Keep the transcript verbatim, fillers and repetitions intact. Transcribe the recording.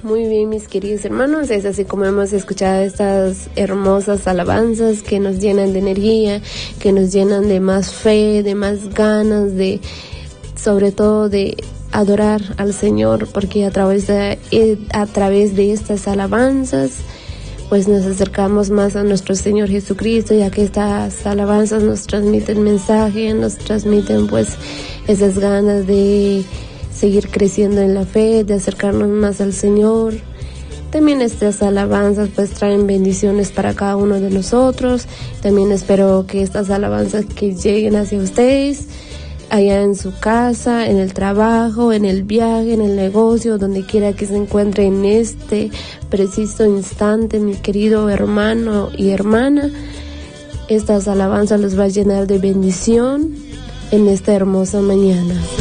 Muy bien, mis queridos hermanos, es así como hemos escuchado estas hermosas alabanzas que nos llenan de energía, que nos llenan de más fe, de más ganas, de, sobre todo de adorar al Señor, porque a través de, a través de estas alabanzas, pues nos acercamos más a nuestro Señor Jesucristo, ya que estas alabanzas nos transmiten mensaje, nos transmiten pues esas ganas de seguir creciendo en la fe, de acercarnos más al Señor. También estas alabanzas pues traen bendiciones para cada uno de nosotros. También espero que estas alabanzas que lleguen hacia ustedes, allá en su casa, en el trabajo, en el viaje, en el negocio, donde quiera que se encuentre en este preciso instante, mi querido hermano y hermana, estas alabanzas los va a llenar de bendición en esta hermosa mañana.